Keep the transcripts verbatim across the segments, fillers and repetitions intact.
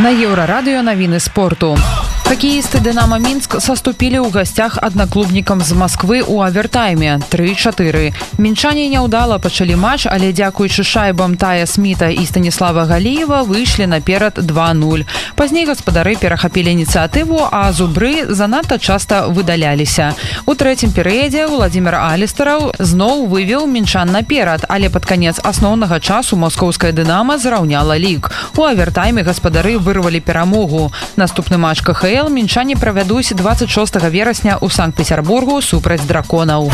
На Еўрарадыё навіны спорту. Хакеісты «Динамо Минск» саступілі ў гасцях аднаклубнікам з Масквы ў авертайме тры чатыры. Мінчане няўдала пачалі матч, але дзякуючы шайбам Тая Сміта і Станіслава Галіева выйшлі наперад два нуль. Пазней гаспадары перахапілі ініцыятыву, а зубры занадта часта выдаляліся. У трэцім перыядзе Владзімир Алістараў зноў вывеў мінчан наперад, але пад канец асноўнага часу маскоўская «Динамо» зраўняла лік. У авертайме гаспадары вырвалі перамогу. Наступны матч ка ха эл мінчане правядуць дваццаць шостага верасня ў Санкт-Петербургу супраць драконаў.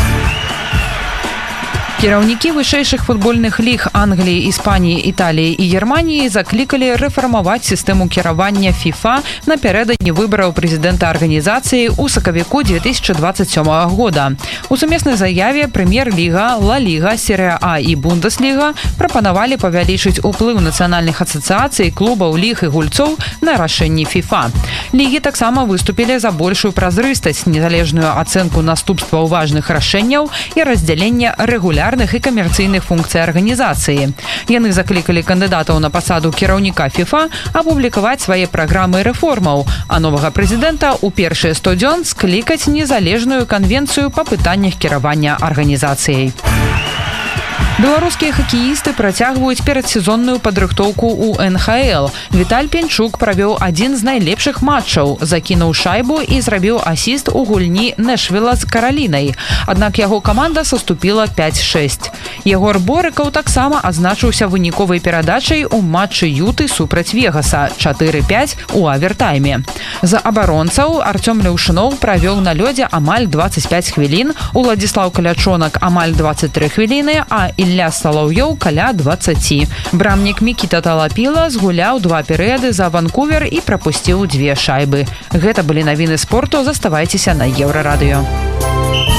Кіраўнікі вышэйшых футбольных ліг Англіі, Іспаніі, Італіі і Германіі заклікалі рэфармаваць сістэму кіравання фіфа напярэдадні выбараў прэзідэнта арганізацыі ў сакавіку дзве тысячы дваццаць сёмага года. У сумеснай заяве прэм'ер-ліга, Ла-ліга, Серыя А і Бундесліга прапанавалі павялічыць уплыў нацыянальных асацыяцый, клубаў, ліг і гульцоў на рашэнні фіфа. Лігі таксама выступілі за большую празрыстасць, незалежную ацэнку наступстваў важных рашэнняў і раздзяленне рэгулярных і камерцыйных функцый арганізацыі. Яны заклікалі кандыдатаў на пасаду кіраўніка фіфа апублікаваць свае праграмы рэформаў, а новага прэзідэнта ў першыя сто дзён склікаць незалежную канвенцыю па пытаннях кіравання арганізацыяй. Беларускія хакеісты працягваюць перадсезонную падрыхтоўку ў эн ха эл. Віталь Пенчук правёў адзін з найлепшых матчаў, закінуў шайбу і зрабіў асіст у гульні Нэшвіла з Каралінай. Аднак яго каманда саступіла пяць шэсць. Егор Борыкаў таксама адзначыўся выніковай перадачай у матчы Юты супраць Вегаса чатыры пяць у авертайме. За абаронцаў Артём Ляўшыноў правёў на лёдзе амаль дваццаць пяць хвілін, Уладзіслаў Калячонак амаль дваццаць тры хвіліны, а Ілля Салаўёў каля дваццаці. Брамнік Мікіта Талапіла згуляў два перыяды за Ванкувер і прапусціў дзве шайбы. Гэта былі навіны спорту, заставайцеся на Еўрарадыё.